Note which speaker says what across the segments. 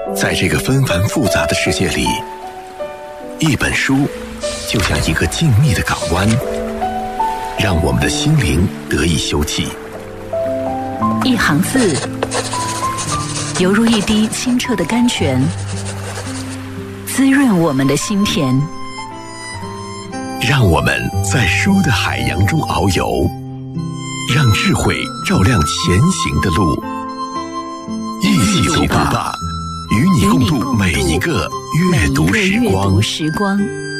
Speaker 1: 在这个纷繁复杂的世界里，一本书就像一个静谧的港湾，让我们的心灵得以休憩。
Speaker 2: 一行字，犹如一滴清澈的甘泉，滋润我们的心田。
Speaker 1: 让我们在书的海洋中遨游，让智慧照亮前行的路。一起读吧，与你共度每一个阅读时光。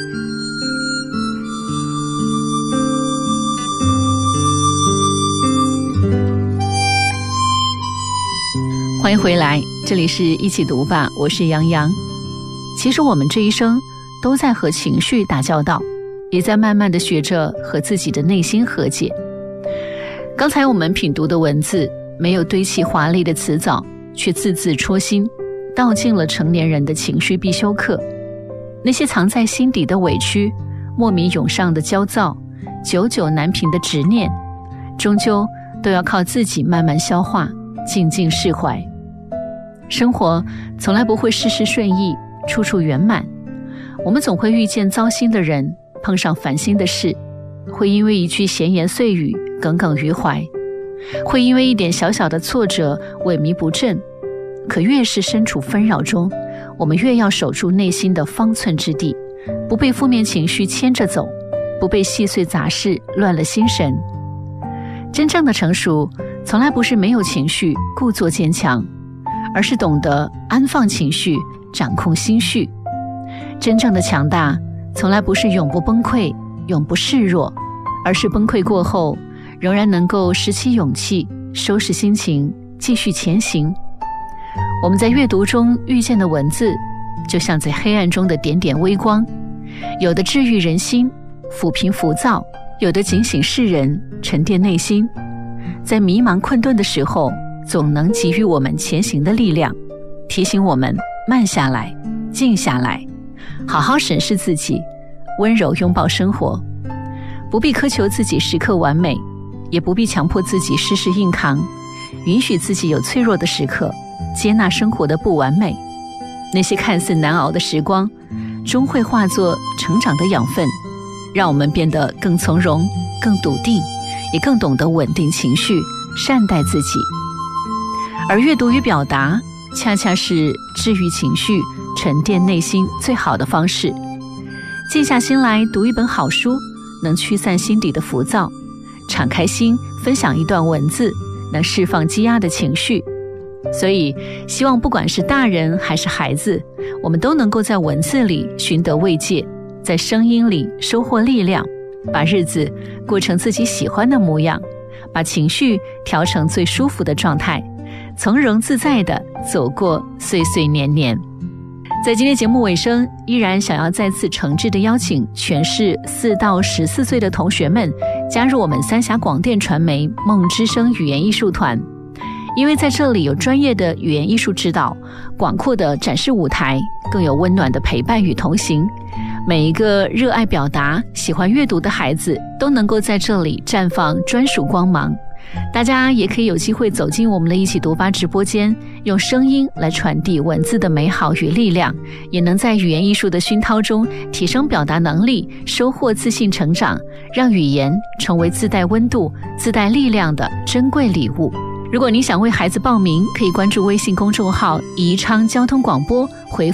Speaker 2: 欢迎回来，这里是一起读吧，我是杨洋。其实我们这一生都在和情绪打交道，也在慢慢地学着和自己的内心和解。刚才我们品读的文字，没有堆砌华丽的词藻，却字字戳心，道尽了成年人的情绪必修课。那些藏在心底的委屈，莫名涌上的焦躁，久久难平的执念，终究都要靠自己慢慢消化，静静释怀。生活从来不会事事顺意，处处圆满，我们总会遇见糟心的人，碰上烦心的事，会因为一句闲言碎语耿耿于怀，会因为一点小小的挫折萎靡不振。可越是身处纷扰中，我们越要守住内心的方寸之地，不被负面情绪牵着走，不被细碎杂事乱了心神。真正的成熟，从来不是没有情绪故作坚强，而是懂得安放情绪，掌控心绪。真正的强大，从来不是永不崩溃，永不示弱，而是崩溃过后，仍然能够拾起勇气，收拾心情，继续前行。我们在阅读中遇见的文字，就像在黑暗中的点点微光，有的治愈人心，抚平浮躁，有的警醒世人，沉淀内心。在迷茫困顿的时候，总能给予我们前行的力量，提醒我们慢下来，静下来，好好审视自己，温柔拥抱生活。不必苛求自己时刻完美，也不必强迫自己事事硬扛，允许自己有脆弱的时刻，接纳生活的不完美。那些看似难熬的时光，终会化作成长的养分，让我们变得更从容，更笃定，也更懂得稳定情绪，善待自己。而阅读与表达，恰恰是治愈情绪、沉淀内心最好的方式。静下心来读一本好书，能驱散心底的浮躁；敞开心分享一段文字，能释放积压的情绪。所以希望不管是大人还是孩子，我们都能够在文字里寻得慰藉，在声音里收获力量，把日子过成自己喜欢的模样，把情绪调成最舒服的状态，从容自在地走过岁岁年年。在今天节目尾声，依然想要再次诚挚地邀请全市4到14岁的同学们加入我们三峡广电传媒梦之声语言艺术团。因为在这里有专业的语言艺术指导，广阔的展示舞台，更有温暖的陪伴与同行。每一个热爱表达、喜欢阅读的孩子都能够在这里绽放专属光芒。大家也可以有机会走进我们的一起读吧直播间，用声音来传递文字的美好与力量，也能在语言艺术的熏陶中提升表达能力，收获自信成长，让语言成为自带温度、自带力量的珍贵礼物。如果您想为孩子报名，可以关注微信公众号宜昌交通广播，回